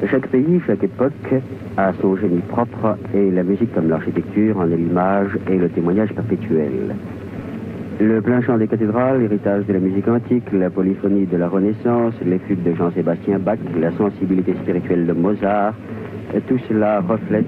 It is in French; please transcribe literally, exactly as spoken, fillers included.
Chaque pays, chaque époque a son génie propre et la musique comme l'architecture en est l'image et le témoignage perpétuel. Le plein chant des cathédrales, l'héritage de la musique antique, la polyphonie de la Renaissance, les fugues de Jean-Sébastien Bach, la sensibilité spirituelle de Mozart, tout cela reflète